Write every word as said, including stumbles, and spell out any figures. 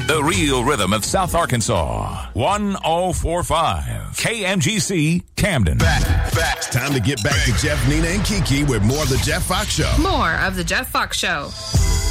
The real rhythm of South Arkansas. one oh four point five K M G C Camden. Back, back. It's time to get back to Jeff, Nina, and Kiki with more of the Jeff Fox Show. More of the Jeff Fox Show.